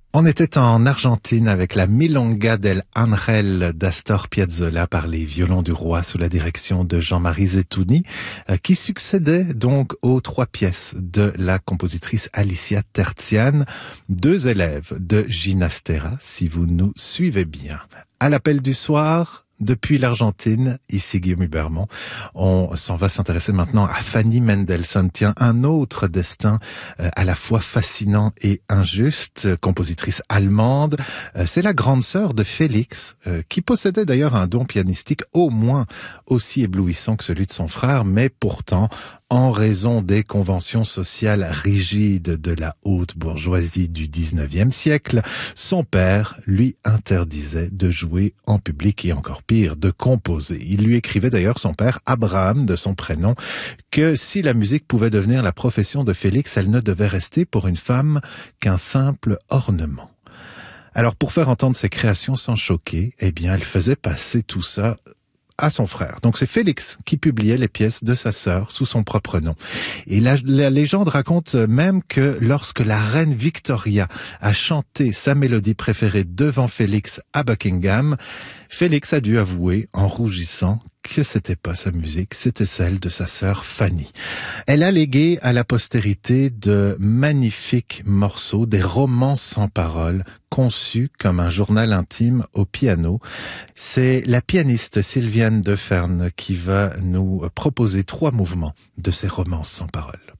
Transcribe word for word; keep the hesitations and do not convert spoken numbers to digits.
On était en Argentine avec la Milonga del Ángel d'Astor Piazzolla par les violons du roi sous la direction de Jean-Marie Zetouni, qui succédait donc aux trois pièces de la compositrice Alicia Terzian, deux élèves de Ginastera, si vous nous suivez bien. À l'appel du soir, depuis l'Argentine, ici Guillaume Hubermont, on s'en va s'intéresser maintenant à Fanny Mendelssohn. Tiens, un autre destin euh, à la fois fascinant et injuste, compositrice allemande. Euh, c'est la grande sœur de Félix, euh, qui possédait d'ailleurs un don pianistique au moins aussi éblouissant que celui de son frère, mais pourtant, en raison des conventions sociales rigides de la haute bourgeoisie du dix-neuvième siècle, son père lui interdisait de jouer en public et encore pire, de composer. Il lui écrivait d'ailleurs, son père, Abraham, de son prénom, que si la musique pouvait devenir la profession de Félix, elle ne devait rester pour une femme qu'un simple ornement. Alors pour faire entendre ses créations sans choquer, eh bien elle faisait passer tout ça à son frère. Donc c'est Félix qui publiait les pièces de sa sœur sous son propre nom. Et la, la légende raconte même que lorsque la reine Victoria a chanté sa mélodie préférée devant Félix à Buckingham, Félix a dû avouer, en rougissant, que c'était pas sa musique, c'était celle de sa sœur Fanny. Elle a légué à la postérité de magnifiques morceaux, des romans sans paroles, conçus comme un journal intime au piano. C'est la pianiste Sylviane Deferne qui va nous proposer trois mouvements de ces romances sans paroles.